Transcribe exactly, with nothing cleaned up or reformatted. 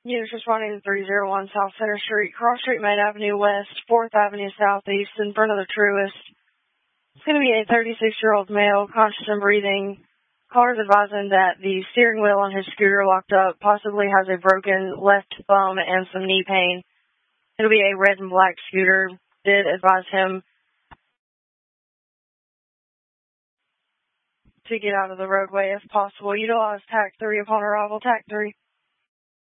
Units responding to three oh one South Center Street, Cross Street, Main Avenue West, fourth Avenue Southeast, in front of the Truist. It's going to be a thirty-six-year-old male, conscious and breathing. Caller's advising that the steering wheel on his scooter locked up, possibly has a broken left thumb and some knee pain. It'll be a red and black scooter. Did advise him to get out of the roadway if possible. Utilize TAC three upon arrival. TAC three.